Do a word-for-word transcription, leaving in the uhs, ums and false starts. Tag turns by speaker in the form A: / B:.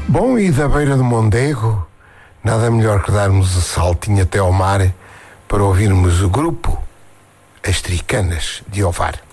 A: Bom, e da beira do Mondego, nada melhor que darmos o saltinho até ao mar para ouvirmos o grupo As Tricanas de Ovar.